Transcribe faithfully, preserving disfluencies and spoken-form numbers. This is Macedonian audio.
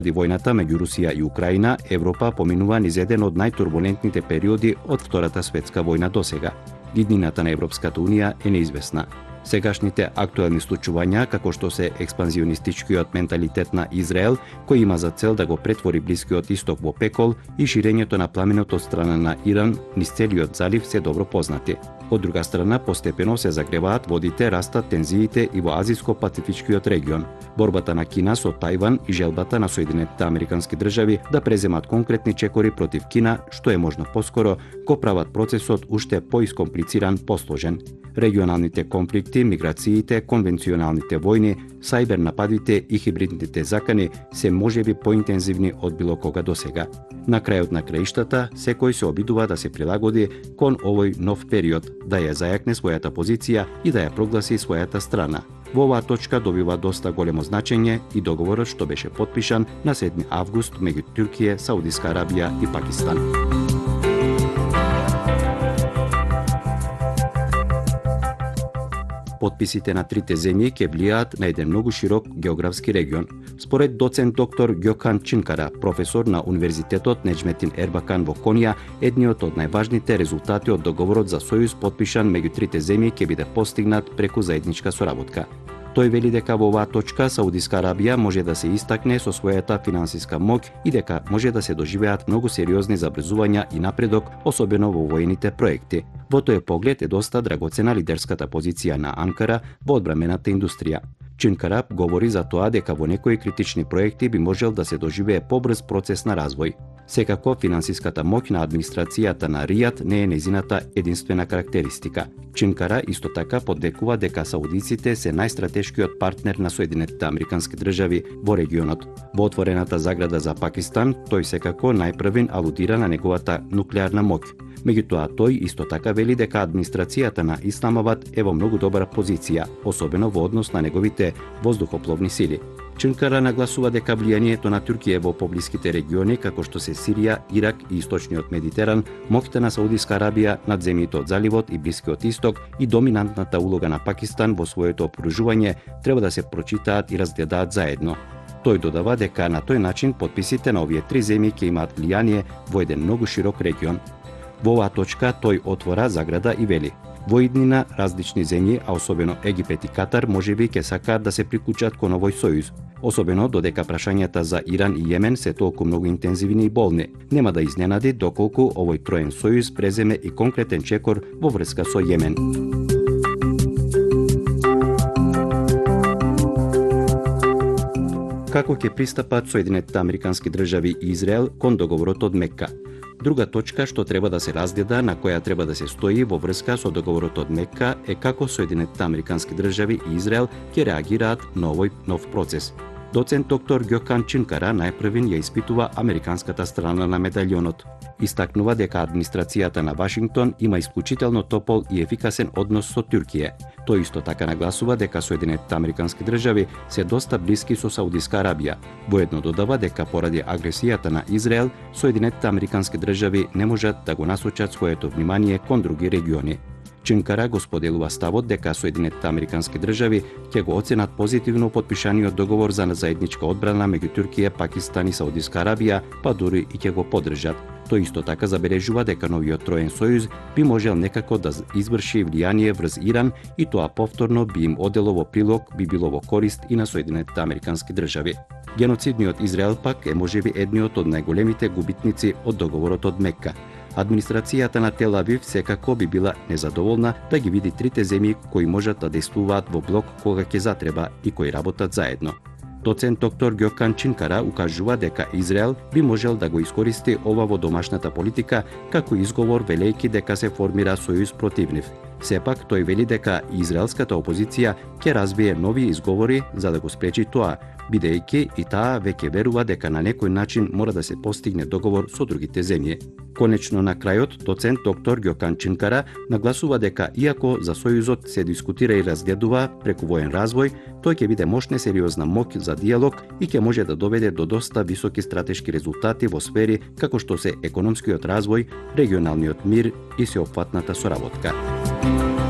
војната меѓу Русија и Украина, Европа поминува низ еден од најтурбулентните периоди од Втората светска војна досега. Иднината на Европската унија е неизвестна. Сегашните актуелни случувања, како што се експанзионистичкиот менталитет на Израел, кој има за цел да го претвори Блискиот исток во пекол, и ширењето на пламенот од страна на Иран низ целиот залив се добро познати. Од друга страна, постепено се загреваат водите, растат тензиите и во Азиско-Пацифичкиот регион. Борбата на Кина со Тајван и желбата на Соединетите Американски држави да преземат конкретни чекори против Кина, што е можно поскоро, го прават процесот уште поискомплициран, посложен. Регионалните конфликти, миграциите, конвенционалните војни, сајбер нападите и хибридните закани се можеби поинтензивни од било кога досега. На крајот на краиштата, секој се обидува да се прилагоди кон овој нов период, да ја зајакне својата позиција и да ја прогласи својата страна. Во оваа точка добива доста големо значење и договорот што беше потпишан на седми август меѓу Туркија, Саудиска Арабија и Пакистан. Потписите на трите земји ќе влијаат на еден многу широк географски регион. Според доцент доктор Гьокан Чинкара, професор на Универзитетот Неџметин Ербакан во Конија, едниот од најважните резултати од договорот за сојуз потпишан меѓу трите земји ќе биде постигнат преку заедничка соработка. Тој вели дека во оваа точка Саудиска Арабија може да се истакне со својата финансиска моќ и дека може да се доживеат многу сериозни забрзувања и напредок, особено во воените проекти. Во тој поглед е доста драгоцена лидерската позиција на Анкара во одбрамената индустрија. Чинкара говори за тоа дека во некои критични проекти би можел да се доживее побрз процес на развој. Секако, финансиската моќ на администрацијата на Ријад не е незината единствена карактеристика. Чинкара исто така поддекува дека саудиците се најстратешкиот партнер на Соединетите Американски држави во регионот. Во отворената заграда за Пакистан, тој секако најпрвин алудира на неговата нуклеарна моќ. Меѓутоа, тој исто така вели дека администрацијата на Исламабад е во многу добра позиција, особено во однос на неговите воздухопловни сили. Чинкара нагласува дека влијанието на Туркија во поблиските региони, како што се Сирија, Ирак и Источниот Медитеран, моќта на Саудиска Арабија над земјите од заливот и Блискиот Исток и доминантната улога на Пакистан во своето опружување треба да се прочитаат и разгледаат заедно. Тој додава дека на тој начин потписите на овие три земји ќе имаат влијание во еден многу широк регион. Во оваа точка тој отвора заграда и вели: во иднина различни земји, а особено Египет и Катар, можеби ќе сакаат да се приклучат кон овој сојуз, особено додека прашањата за Иран и Јемен се толку многу интензивни и болни. Нема да изненади доколку овој троен сојуз преземе и конкретен чекор во врска со Јемен. Како ќе пристапат Соединетите Американски држави и Израел кон договорот од Мека? Друга точка што треба да се разгледа, на која треба да се стои во врска со договорот од Мека, е како Соединетите Американски држави и Израел ќе реагираат на овој нов процес. Доцент доктор Гьокан Чинкара најпрвин ја испитува американската страна на медалјонот. Истакнува дека администрацијата на Вашингтон има исклучително топол и ефикасен однос со Туркија. Тој исто така нагласува дека Соединетите Американски држави се доста блиски со Саудиска Арабија. Воедно додава дека поради агресијата на Израел, Соединетите Американски држави не можат да го насочат своето внимание кон други региони. Чинкара го споделува ставот дека Соединетите Американски држави ќе го оценат позитивно потпишаниот договор за заедничка одбрана меѓу Туркија, Пакистан и Саудиска Арабија, па дури и ќе го поддржат. Тој исто така забележува дека новиот троен сојуз би можел некако да изврши влијание врз Иран и тоа повторно би им одело во прилог, би било во корист и на Соединетите Американски држави. Геноцидниот Израел пак е можеби едниот од најголемите губитници од договорот од Мека. Администрацијата на Тел Авив секако би била незадоволна да ги види трите земји кои можат да действуваат во блок кога ќе затреба и кои работат заедно. Доцент доктор Гьокан Чинкара укажува дека Израел би можел да го искористи ова во домашната политика како изговор велејќи дека се формира сојуз против нив. Сепак тој вели дека израелската опозиција ќе развие нови изговори за да го спречи тоа, бидејќи и таа веќе верува дека на некој начин мора да се постигне договор со другите земји. Конечно на крајот, доцент доктор Гьокан Чинкара нагласува дека иако за сојузот се дискутира и разгледува преку воен развој, тој ќе биде мощна сериозна моќ за диалог и ќе може да доведе до доста високи стратешки резултати во сфери како што се економскиот развој, регионалниот мир и сеопфатната соработка.